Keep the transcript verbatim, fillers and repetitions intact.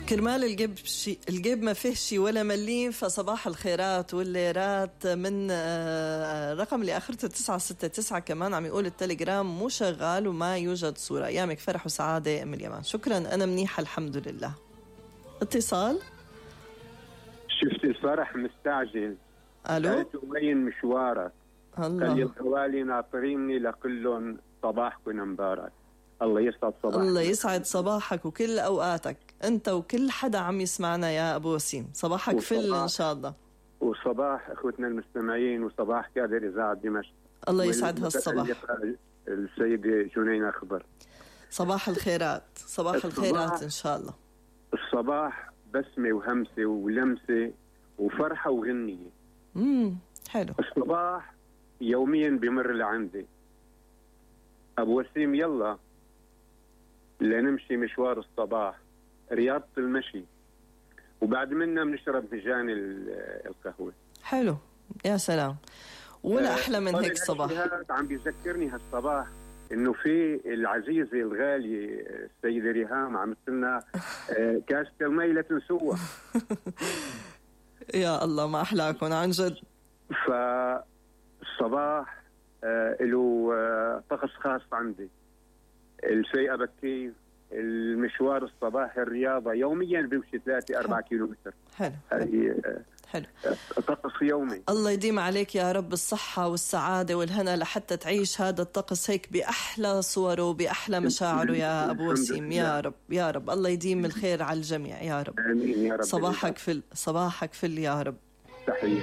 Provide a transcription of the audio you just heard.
كرمال الجيب شي الجيب ما فيه شي ولا مليم. فصباح الخيرات والليرات من الرقم اللي آخرته تسعة ستة تسعة. كمان عم يقول التليجرام مو شغال وما يوجد صورة. أيامك فرح وسعادة من اليمن. شكرا أنا منيحة الحمد لله. اتصال. شفت الفرح مستعجل. ألو وين مشوارك؟ الله قال الحوالي ناطريني لكلهم صباحكم مبارك. الله يسعد صباحك. الله يسعد صباحك وكل أوقاتك أنت وكل حدا عم يسمعنا يا أبو وسيم. صباحك فل إن شاء الله. وصباح أخوتنا المستمعين وصباح كادر إذاعة دمشق. الله يسعد هالصباح. السيدة جنين أخبر. صباح الخيرات. صباح الخيرات إن شاء الله. الصباح بسمة وهمسة ولمسة وفرحة وغنية. امم حلو. الصباح يوميا بمر لعندي أبو وسيم يلا لنمشي مشوار الصباح رياضة المشي وبعد منا بنشرب فنجان القهوة. حلو يا سلام. ولا أحلى من هيك صباح. عم بيذكرني هالصباح إنه في العزيزة الغالية السيدة ريهام عم تقولنا كاسة المي لا تنسوها. يا الله ما أحلاكم عن جد. فالصباح آه له آه طقس خاص عندي. الفيقة بكير المشوار الصباحي الرياضة يوميا بمشي ثلاثة أربعة كيلو متر. حلو هذه حلو. طقس يومي. الله يديم عليك يا رب الصحة والسعادة والهنا لحتى تعيش هذا الطقس هيك بأحلى صوره وبأحلى مشاعره يا أبو وسيم. يا رب يا رب الله يديم الخير على الجميع يا رب. آمين يا رب. صباحك فل صباحك فل يا رب. تحية.